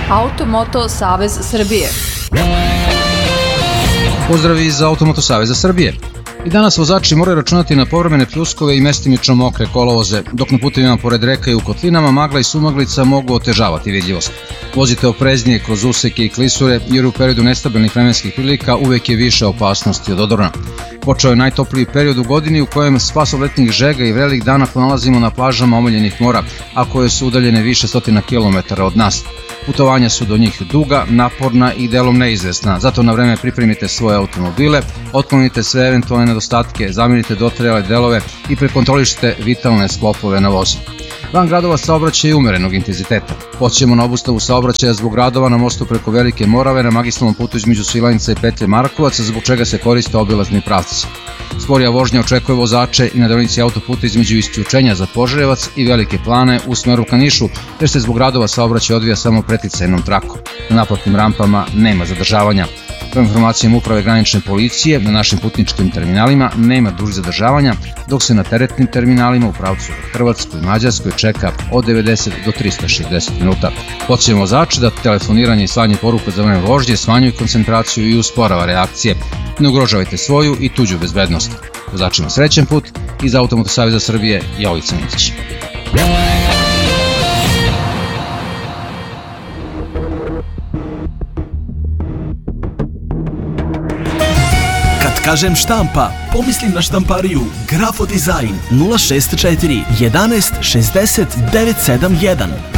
Automoto Savez Srbije. Pozdrav iz Automoto Saveza Srbije. I danas vozači moraju računati na povremene pljuskove i mestimično mokre kolovoze, dok na putevima pored reka i u kotlinama magla i sumaglica mogu otežavati vidljivost. Vozite opreznije kroz useke i klisure, jer u periodu nestabilnih vremenskih prilika uvek je više opasnosti od odorna. Počeo je najtopliji period u godini u kojem spas od letnjih žega i vrelih dana pronalazimo na plažama omiljenih mora, a koje su udaljene više stotina kilometara od nas. Putovanja su do njih duga, naporna i delom neizvesna, zato na vreme pripremite svoje automobile, otklonite sve eventualne nedostatke, zamenite dotrajale delove i prekontrolišite vitalne sklopove na vozu. Van gradova saobraćaj je umerenog intenziteta. Podsjećamo na obustavu saobraćaja zbog radova na mostu preko Velike Morave na magistralnom putu između Svilajnca i Petlje Markovac, zbog čega se koriste obilazni pravci. Sporija vožnja očekuje vozače i na deonici autoputa između isključenja za Požarevac i Velike Plane u smeru ka Nišu, jer se zbog radova saobraćaj odvija samo preticajnom trakom. Na naplatnim rampama nema zadržavanja. Po informacijama Uprave granične policije, na našim putničkim terminalima nema dužih zadržavanja, dok se na teretnim terminalima u pravcu Hrvatskoj i Mađarskoj čeka od 90 do 360 minuta. Podsjećamo vozače da telefoniranje i slanje poruka za vreme vožnje smanjuju koncentraciju i usporava reakcije. Ne ugrožavajte svoju i tuđu bezbednost. Vozačima srećen put. Iz Automoto Saveza Srbije, Jovica Mitić. Kažem štampa, pomislim na štampariju Grafo Dizajn 064 11 60 971.